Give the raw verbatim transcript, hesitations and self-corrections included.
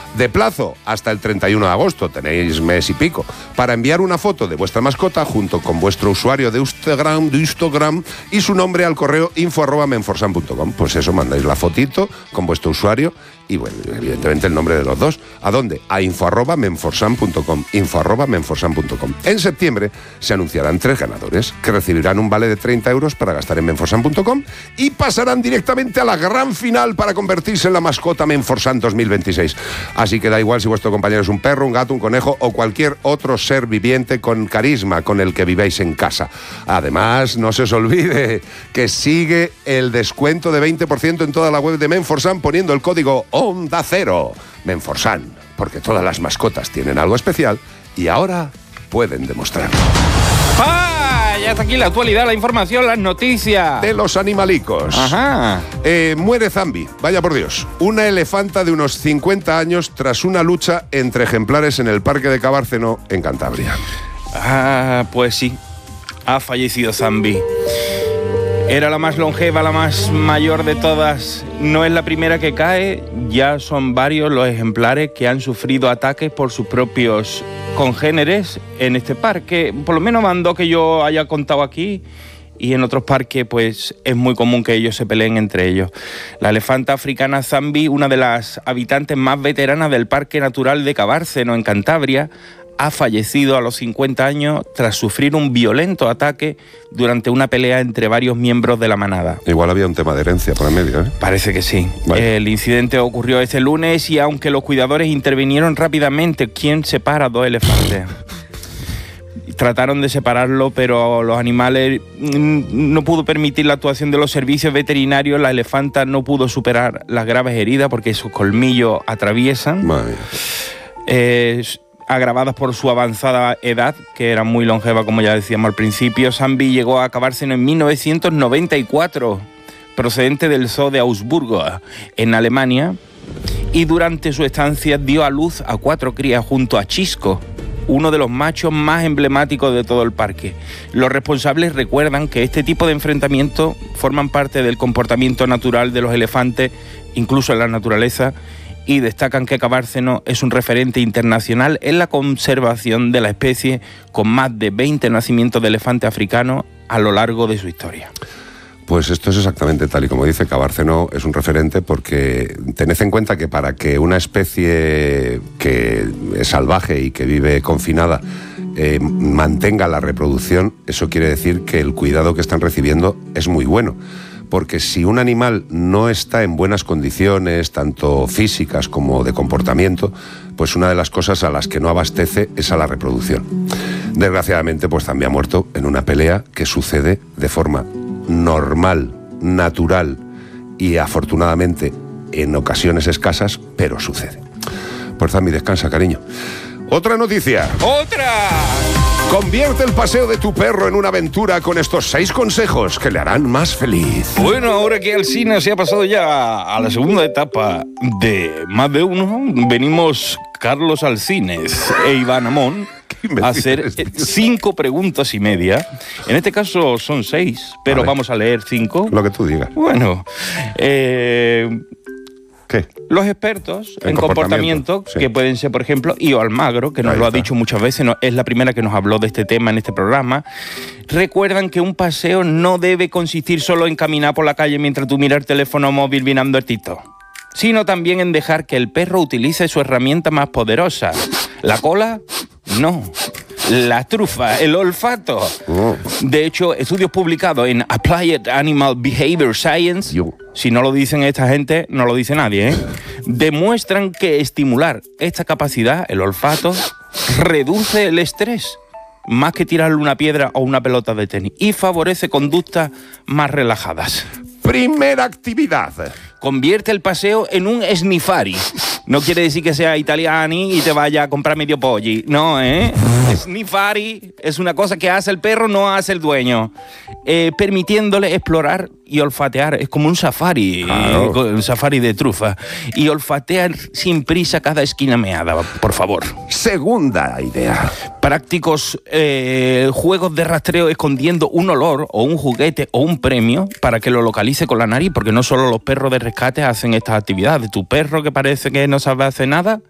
De plazo hasta el treinta y uno de agosto, tenéis mes y pico, para enviar una foto de vuestra mascota junto con vuestro usuario de Instagram, de Instagram y su nombre al correo info arroba menforsan punto com. Pues eso, mandáis la fotito con vuestro usuario y, bueno, evidentemente el nombre de los dos. ¿A dónde? A info arroba menforsan punto com, info arroba menforsan punto com. En septiembre se anunciarán tres ganadores que recibirán un vale de treinta euros para gastar en menforsan punto com y pasarán directamente a la gran final para convertirse en la mascota Menforsan dos mil veintiséis. Así que da igual si vuestro compañero es un perro, un gato, un conejo o cualquier otro ser viviente con carisma con el que viváis en casa. Además, no se os olvide que sigue el descuento de veinte por ciento en toda la web de Menforsan poniendo el código Onda Cero. Menforsan, porque todas las mascotas tienen algo especial y ahora pueden demostrarlo. ¡Ah! Ya está aquí la actualidad, la información, las noticias. De los animalicos. Ajá. Eh, muere Zambi, vaya por Dios. Una elefanta de unos cincuenta años tras una lucha entre ejemplares en el Parque de Cabárceno, en Cantabria. Ah, pues sí. Ha fallecido Zambi. Era la más longeva, la más mayor de todas. No es la primera que cae, ya son varios los ejemplares que han sufrido ataques por sus propios congéneres en este parque. Por lo menos van dos que yo haya contado aquí, y en otros parques pues es muy común que ellos se peleen entre ellos. La elefanta africana Zambi, una de las habitantes más veteranas del Parque Natural de Cabárceno, en Cantabria, ha fallecido a los cincuenta años tras sufrir un violento ataque durante una pelea entre varios miembros de la manada. Igual había un tema de herencia por el medio, ¿eh? Parece que sí. Vale. El incidente ocurrió este lunes y aunque los cuidadores intervinieron rápidamente, ¿quién separa dos elefantes? Trataron de separarlo, pero los animales no pudo permitir la actuación de los servicios veterinarios. La elefanta no pudo superar las graves heridas porque sus colmillos atraviesan. Madre. Eh, agravadas por su avanzada edad, que era muy longeva, como ya decíamos al principio. Zambi llegó a Cabárceno en mil novecientos noventa y cuatro, procedente del Zoo de Augsburgo, en Alemania, y durante su estancia dio a luz a cuatro crías junto a Chisco, uno de los machos más emblemáticos de todo el parque. Los responsables recuerdan que este tipo de enfrentamientos forman parte del comportamiento natural de los elefantes, incluso en la naturaleza, y destacan que Cabárceno es un referente internacional en la conservación de la especie, con más de veinte nacimientos de elefante africano a lo largo de su historia. Pues esto es exactamente tal y como dice. Cabárceno es un referente porque tened en cuenta que para que una especie que es salvaje y que vive confinada eh, mantenga la reproducción, eso quiere decir que el cuidado que están recibiendo es muy bueno. Porque si un animal no está en buenas condiciones, tanto físicas como de comportamiento, pues una de las cosas a las que no abastece es a la reproducción. Desgraciadamente, pues Zambi ha muerto en una pelea que sucede de forma normal, natural y afortunadamente en ocasiones escasas, pero sucede. Pues Zambi, descansa, cariño. Otra noticia. ¡Otra! Convierte el paseo de tu perro en una aventura con estos seis consejos que le harán más feliz. Bueno, ahora que Alsina se ha pasado ya a la segunda etapa de Más de Uno, venimos Carlos Alsines e Iván Amón a hacer cinco preguntas y media. En este caso son seis, pero vamos a leer cinco. Lo que tú digas. Bueno, eh... ¿qué? Los expertos en, en comportamiento, comportamiento sí. que pueden ser, por ejemplo, Io Almagro, que nos Ahí lo está. ha dicho muchas veces, no, es la primera que nos habló de este tema en este programa, recuerdan que un paseo no debe consistir solo en caminar por la calle mientras tú miras el teléfono móvil mirando el TikTok, sino también en dejar que el perro utilice su herramienta más poderosa. ¿La cola? No. La trufa, el olfato. Oh. De hecho, estudios publicados en Applied Animal Behavior Science, Yo. si no lo dicen esta gente, no lo dice nadie, ¿eh? demuestran que estimular esta capacidad, el olfato, reduce el estrés, más que tirarle una piedra o una pelota de tenis, y favorece conductas más relajadas. Primera actividad. Convierte el paseo en un snifari. No quiere decir que sea italiani y te vaya a comprar medio polli. No, ¿eh? Snifari es una cosa que hace el perro, no hace el dueño. Eh, permitiéndole explorar y olfatear. Es como un safari, claro. eh, un safari de trufa. Y olfatear sin prisa cada esquina meada, por favor. Segunda idea. Prácticos eh, juegos de rastreo escondiendo un olor o un juguete o un premio para que lo localice con la nariz, porque no solo los perros de rescate hacen estas actividades. Tu perro que parece que no sabe hacer nada,